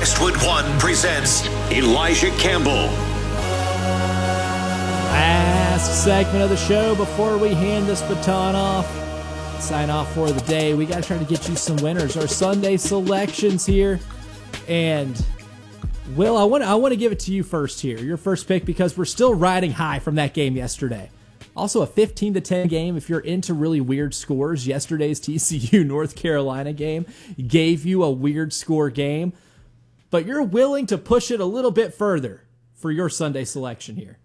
Westwood One presents Elijah Campbell. Last segment of the show before we hand this baton off. Sign off for the day. We got to try to get you some winners. Our Sunday selections here. And Will, I want to give it to you first here. Your first pick, because we're still riding high from that game yesterday. Also a 15-10 game. If you're into really weird scores, yesterday's TCU North Carolina game gave you a weird score game. But you're willing to push it a little bit further for your Sunday selection here.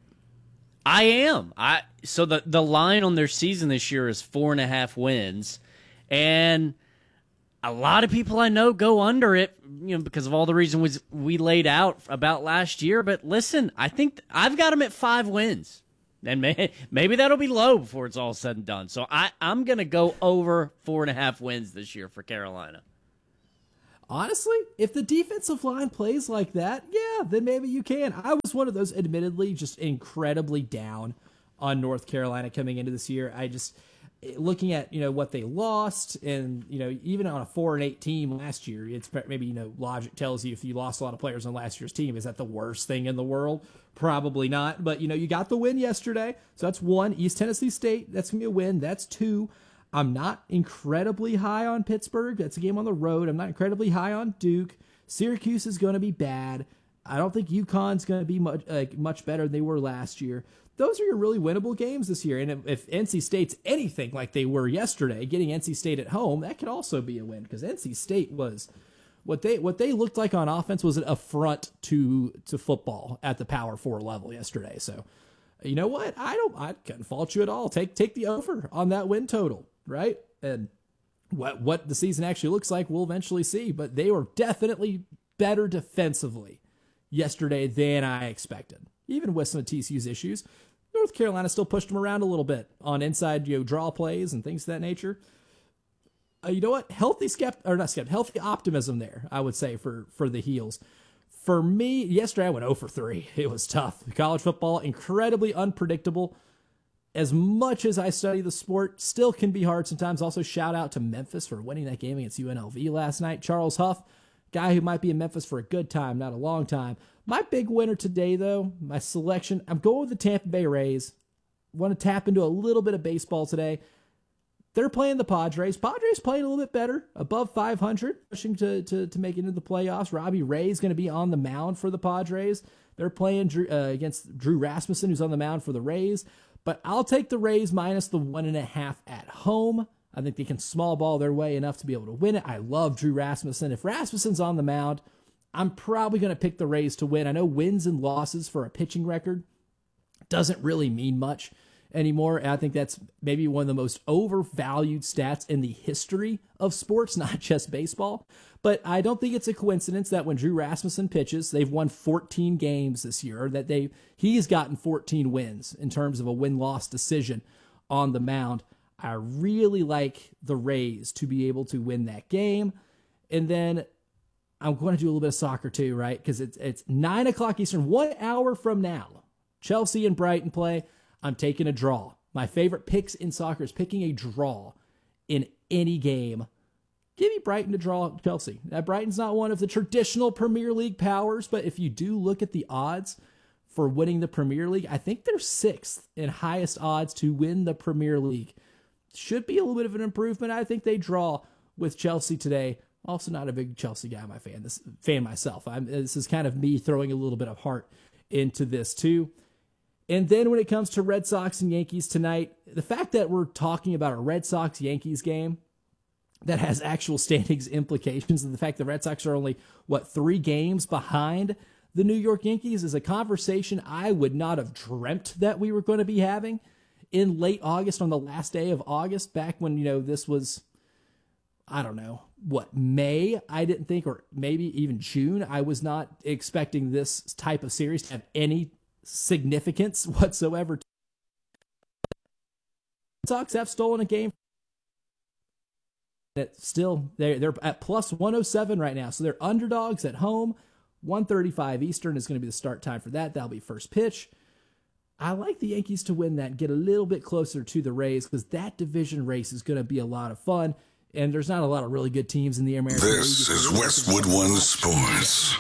I am. So the line on their season this year is 4.5 wins, and a lot of people I know go under it, because of all the reasons we laid out about last year. But listen, I think I've got them at 5 wins, and maybe that'll be low before it's all said and done. So I'm gonna go over 4.5 wins this year for Carolina. Honestly, if the defensive line plays like that, yeah, then maybe you can. I was one of those, admittedly, just incredibly down on North Carolina coming into this year. I just, looking at, what they lost, and, even on a 4-8 team last year, it's maybe, logic tells you if you lost a lot of players on last year's team, is that the worst thing in the world? Probably not. But, you got the win yesterday. So that's 1. East Tennessee State, that's going to be a win. That's 2. I'm not incredibly high on Pittsburgh. That's a game on the road. I'm not incredibly high on Duke. Syracuse is going to be bad. I don't think UConn's going to be much better than they were last year. Those are your really winnable games this year. And if NC State's anything like they were yesterday, getting NC State at home, that could also be a win, because NC State was what they looked like on offense was an affront to football at the Power 4 level yesterday. So, you know what? I couldn't fault you at all. Take the over on that win total. Right? And what the season actually looks like, we'll eventually see. But they were definitely better defensively yesterday than I expected. Even with some of TCU's issues, North Carolina still pushed them around a little bit on inside draw plays and things of that nature. You know what? Healthy optimism there, I would say, for the Heels. For me, yesterday I went 0 for 3. It was tough. College football, incredibly unpredictable. As much as I study the sport, still can be hard sometimes. Also, shout out to Memphis for winning that game against UNLV last night. Charles Huff, guy who might be in Memphis for a good time, not a long time. My big winner today, though, my selection, I'm going with the Tampa Bay Rays. Want to tap into a little bit of baseball today. They're playing the Padres. Padres playing a little bit better, above 500, pushing to make it into the playoffs. Robbie Ray is going to be on the mound for the Padres. They're playing against Drew Rasmussen, who's on the mound for the Rays. But I'll take the Rays minus the 1.5 at home. I think they can small ball their way enough to be able to win it. I love Drew Rasmussen. If Rasmussen's on the mound, I'm probably going to pick the Rays to win. I know wins and losses for a pitching record doesn't really mean much anymore. And I think that's maybe one of the most overvalued stats in the history of sports, not just baseball. But I don't think it's a coincidence that when Drew Rasmussen pitches, they've won 14 games this year, or that he's gotten 14 wins in terms of a win-loss decision on the mound. I really like the Rays to be able to win that game. And then I'm going to do a little bit of soccer too, right? Because it's 9 o'clock Eastern, 1 hour from now. Chelsea and Brighton play. I'm taking a draw. My favorite picks in soccer is picking a draw in any game. Give me Brighton to draw Chelsea. Now, Brighton's not one of the traditional Premier League powers, but if you do look at the odds for winning the Premier League, I think they're 6th in highest odds to win the Premier League. Should be a little bit of an improvement. I think they draw with Chelsea today. Also not a big Chelsea guy, my fan myself. This is kind of me throwing a little bit of heart into this too. And then when it comes to Red Sox and Yankees tonight, the fact that we're talking about a Red Sox-Yankees game that has actual standings implications, and the fact the Red Sox are only, 3 games behind the New York Yankees is a conversation I would not have dreamt that we were going to be having in late August, on the last day of August, back when, this was, I don't know, May, I didn't think, or maybe even June. I was not expecting this type of series to have any significance whatsoever. The Sox have stolen a game. Still, they're at plus 107 right now, so they're underdogs at home. 1:35 Eastern is going to be the start time for that. That'll be first pitch. I like the Yankees to win that and get a little bit closer to the Rays, because that division race is going to be a lot of fun. and there's not a lot of really good teams in the American League. This is Westwood One Sports.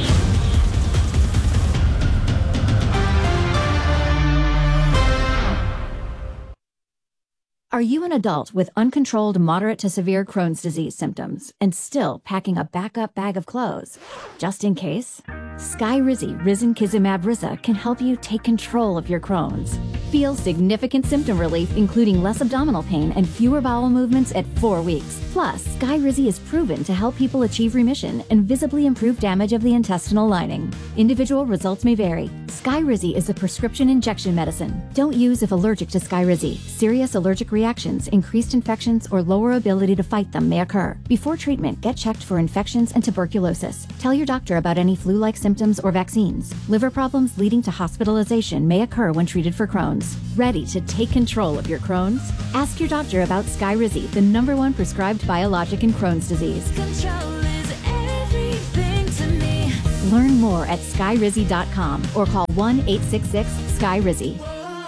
Are you an adult with uncontrolled moderate to severe Crohn's disease symptoms and still packing a backup bag of clothes? Just in case? Skyrizi Risankizumab Riza can help you take control of your Crohn's. Feel significant symptom relief, including less abdominal pain and fewer bowel movements at 4 weeks. Plus, Skyrizi is proven to help people achieve remission and visibly improve damage of the intestinal lining. Individual results may vary. Skyrizi is a prescription injection medicine. Don't use if allergic to Skyrizi. Serious allergic reactions, increased infections, or lower ability to fight them may occur. Before treatment, get checked for infections and tuberculosis. Tell your doctor about any flu-like symptoms or vaccines. Liver problems leading to hospitalization may occur when treated for Crohn's. Ready to take control of your Crohn's? Ask your doctor about Skyrizi, the #1 prescribed biologic in Crohn's disease. Control is everything to me. Learn more at skyrizi.com or call 1-866-SKYRIZI.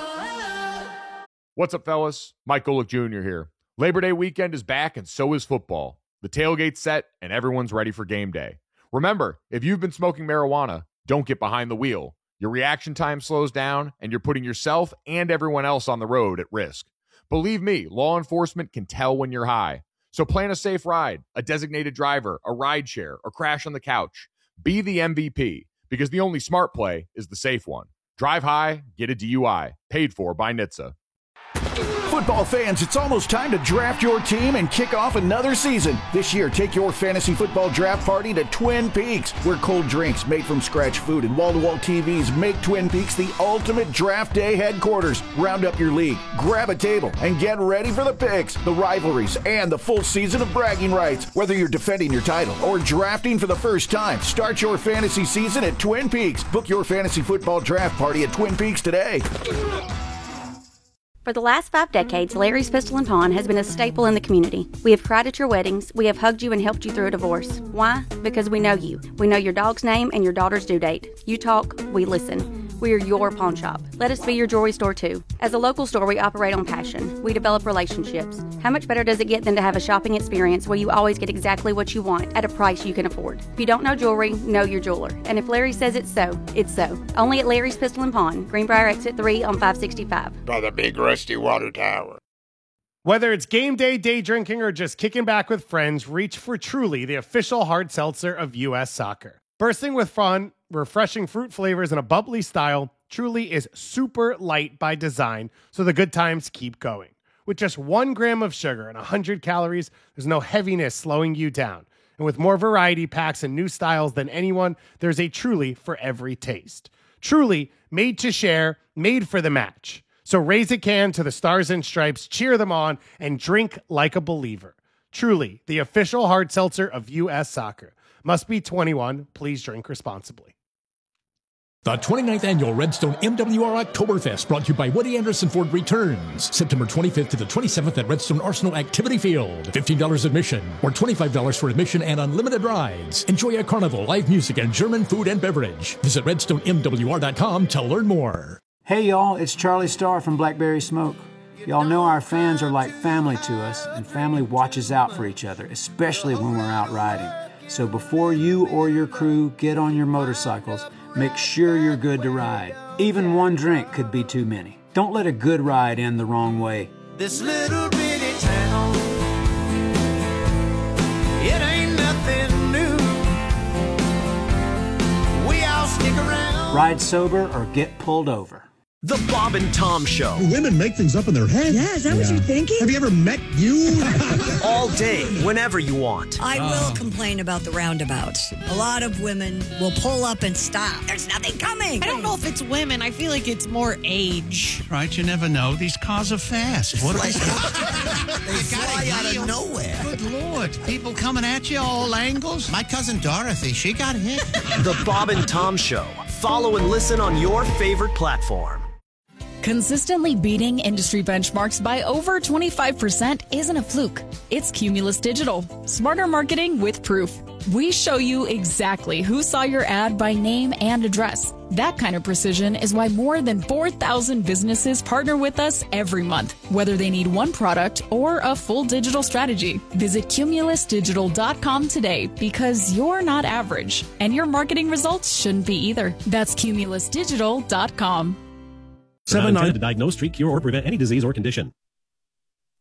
What's up, fellas? Mike Golick Jr. here. Labor Day weekend is back, and so is football. The tailgate's set, and everyone's ready for game day. Remember, if you've been smoking marijuana, don't get behind the wheel. Your reaction time slows down, and you're putting yourself and everyone else on the road at risk. Believe me, law enforcement can tell when you're high. So plan a safe ride, a designated driver, a ride share, or crash on the couch. Be the MVP, because the only smart play is the safe one. Drive high, get a DUI. Paid for by NHTSA. Football fans, it's almost time to draft your team and kick off another season. This year, take your fantasy football draft party to Twin Peaks, where cold drinks made from scratch food and wall-to-wall TVs make Twin Peaks the ultimate draft day headquarters. Round up your league, grab a table, and get ready for the picks, the rivalries, and the full season of bragging rights. Whether you're defending your title or drafting for the first time, start your fantasy season at Twin Peaks. Book your fantasy football draft party at Twin Peaks today. For the last 5 decades, Larry's Pistol & Pawn has been a staple in the community. We have cried at your weddings. We have hugged you and helped you through a divorce. Why? Because we know you. We know your dog's name and your daughter's due date. You talk, we listen. We are your pawn shop. Let us be your jewelry store too. As a local store, we operate on passion. We develop relationships. How much better does it get than to have a shopping experience where you always get exactly what you want at a price you can afford? If you don't know jewelry, know your jeweler. And if Larry says it's so, it's so. Only at Larry's Pistol & Pawn, Greenbrier Exit 3 on 565. By the big rusty water tower. Whether it's game day, day drinking, or just kicking back with friends, reach for Truly, the official hard seltzer of U.S. Soccer. Bursting with fun, refreshing fruit flavors, and a bubbly style, Truly is super light by design, so the good times keep going. With just 1 gram of sugar and 100 calories, there's no heaviness slowing you down. And with more variety packs and new styles than anyone, there's a Truly for every taste. Truly, made to share, made for the match. So raise a can to the Stars and Stripes, cheer them on, and drink like a believer. Truly, the official hard seltzer of U.S. Soccer. Must be 21. Please drink responsibly. The 29th Annual Redstone MWR Oktoberfest, brought to you by Woody Anderson Ford, returns September 25th to the 27th at Redstone Arsenal Activity Field. $15 admission or $25 for admission and unlimited rides. Enjoy a carnival, live music, and German food and beverage. Visit redstonemwr.com to learn more. Hey y'all, it's Charlie Starr from Blackberry Smoke. Y'all know our fans are like family to us, and family watches out for each other, especially when we're out riding. So before you or your crew get on your motorcycles, make sure you're good to ride. Even one drink could be too many. Don't let a good ride end the wrong way. This little bitty town, it ain't nothing new. We all stick around. Ride sober or get pulled over. The Bob and Tom Show. Women make things up in their head. Yeah, is that what you're thinking? Have you ever met you? All day, whenever you want. I will complain about the roundabouts. A lot of women will pull up and stop. There's nothing coming. I don't know if it's women. I feel like it's more age. Right, you never know. These cars are fast. What They fly out of nowhere. Good Lord. People coming at you all angles. My cousin Dorothy, she got hit. The Bob and Tom Show. Follow and listen on your favorite platform. Consistently beating industry benchmarks by over 25% isn't a fluke. It's Cumulus Digital. Smarter marketing with proof. We show you exactly who saw your ad by name and address. That kind of precision is why more than 4,000 businesses partner with us every month, whether they need one product or a full digital strategy. Visit CumulusDigital.com today because you're not average, and your marketing results shouldn't be either. That's CumulusDigital.com. 7 to diagnose, treat, cure, or prevent any disease or condition.